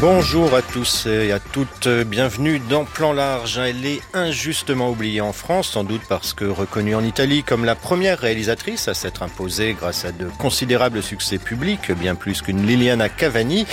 Bonjour à tous et à toutes, bienvenue dans Plan Large. Elle est injustement oubliée en France, sans doute parce que reconnue en Italie comme la première réalisatrice à s'être imposée grâce à de considérables succès publics, bien plus qu'une Liliana Cavani.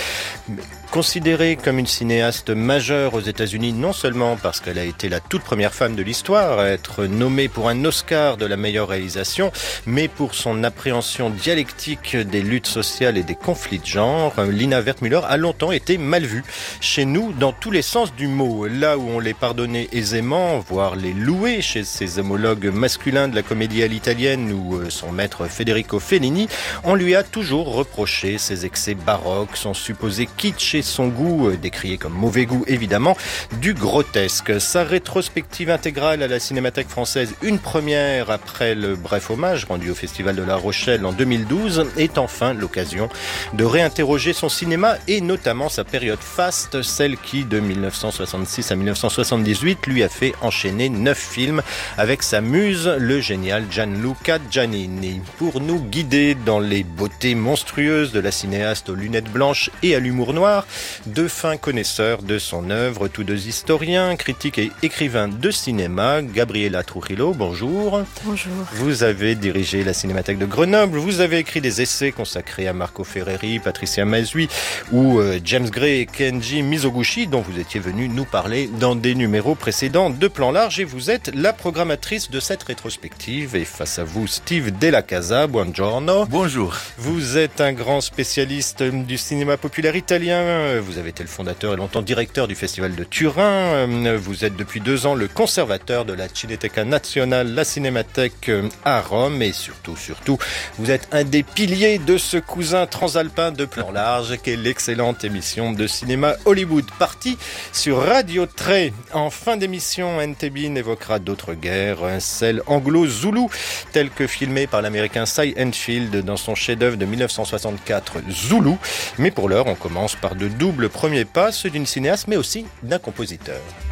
Considérée comme une cinéaste majeure aux États-Unis, non seulement parce qu'elle a été la toute première femme de l'histoire à être nommée pour un Oscar de la meilleure réalisation, mais pour son appréhension dialectique des luttes sociales et des conflits de genre, Lina Wertmüller a longtemps été mal vue. Chez nous, dans tous les sens du mot, là où on les pardonnait aisément, voire les louait chez ses homologues masculins de la comédie à l'italienne ou son maître Federico Fellini, on lui a toujours reproché ses excès baroques, son supposé kitsch et son goût, décrié comme mauvais goût évidemment, du grotesque. Sa rétrospective intégrale à la Cinémathèque française, une première après le bref hommage rendu au Festival de La Rochelle en 2012, est enfin l'occasion de réinterroger son cinéma et notamment sa période faste, celle qui, de 1966 à 1978, lui a fait enchaîner 9 films avec sa muse, le génial Gianluca Giannini. Pour nous guider dans les beautés monstrueuses de la cinéaste aux lunettes blanches et à l'humour noir, deux fins connaisseurs de son œuvre, tous deux historiens, critiques et écrivains de cinéma. Gabriela Trujillo, bonjour. Bonjour. Vous avez dirigé la Cinémathèque de Grenoble, vous avez écrit des essais consacrés à Marco Ferreri, Patricia Mazui ou James Gray et Kenji Mizoguchi, dont vous étiez venu nous parler dans des numéros précédents de Plan Large, et vous êtes la programmatrice de cette rétrospective. Et face à vous, Steve Della Casa, buongiorno. Bonjour. Vous êtes un grand spécialiste du cinéma populaire italien. Vous avez été le fondateur et longtemps directeur du Festival de Turin. Vous êtes depuis 2 ans le conservateur de la Cineteca Nazionale, la Cinémathèque à Rome. Et surtout, vous êtes un des piliers de ce cousin transalpin de Plan Large, qu'est l'excellente émission de cinéma Hollywood, partie sur Radio 3. En fin d'émission, NTB évoquera d'autres guerres, celle anglo-zoulou, telle que filmée par l'américain Cy Enfield dans son chef-d'œuvre de 1964, Zoulou. Mais pour l'heure, on commence par de doubles premiers pas, ceux d'une cinéaste mais aussi d'un compositeur.